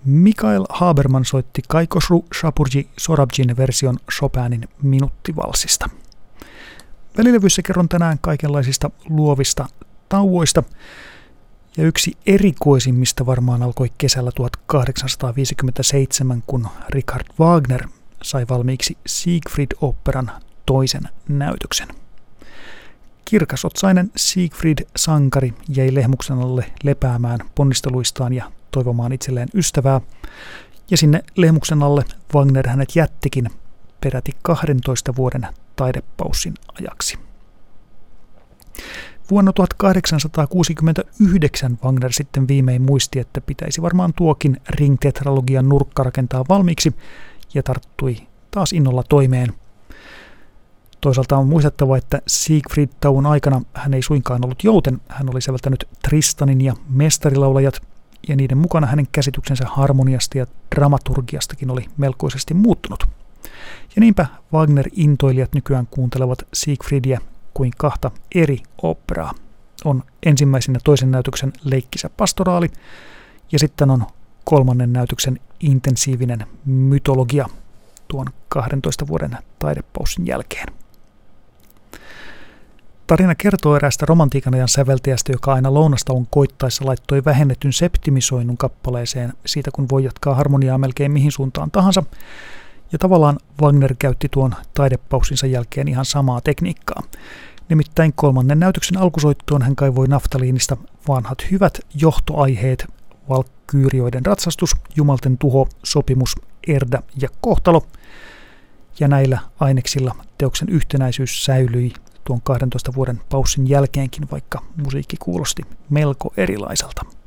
Mikael Haberman soitti Kaikosru Shapoorji Sorabjin version Chopinin minuuttivalsista. Välilevyissä kerron tänään kaikenlaisista luovista tauoista, ja yksi erikoisimmista varmaan alkoi kesällä 1857, kun Richard Wagner sai valmiiksi Siegfried-oopperan toisen näytöksen. Kirkasotsainen Siegfried-sankari jäi lehmuksen alle lepäämään ponnisteluistaan ja toivomaan itselleen ystävää, ja sinne lehmuksen alle Wagner hänet jättikin peräti 12 vuoden taidepaussin ajaksi. Vuonna 1869 Wagner sitten viimein muisti, että pitäisi varmaan tuokin Ring-tetralogian nurkka rakentaa valmiiksi, ja tarttui taas innolla toimeen. Toisaalta on muistettava, että Siegfried-tauon aikana hän ei suinkaan ollut jouten, hän oli säveltänyt Tristanin ja Mestarilaulajat, ja niiden mukana hänen käsityksensä harmoniasta ja dramaturgiastakin oli melkoisesti muuttunut. Ja niinpä Wagner-intoilijat nykyään kuuntelevat Siegfriedia kuin kahta eri oopperaa. On ensimmäisen ja toisen näytöksen leikkisä pastoraali, ja sitten on kolmannen näytöksen intensiivinen mytologia tuon 12 vuoden taidepaussin jälkeen. Tarina kertoo eräästä romantiikan ajan säveltäjästä, joka aina lounastauon koittaessa laittoi vähennetyn septimisoinnun kappaleeseen siitä, kun voi jatkaa harmoniaa melkein mihin suuntaan tahansa. Ja tavallaan Wagner käytti tuon taidepaussinsa jälkeen ihan samaa tekniikkaa. Nimittäin kolmannen näytöksen alkusoittoon hän kaivoi naftaliinista vanhat hyvät johtoaiheet: valkkyyrioiden ratsastus, jumalten tuho, sopimus, erdä ja kohtalo. Ja näillä aineksilla teoksen yhtenäisyys säilyi tuon 12 vuoden paussin jälkeenkin, vaikka musiikki kuulosti melko erilaiselta.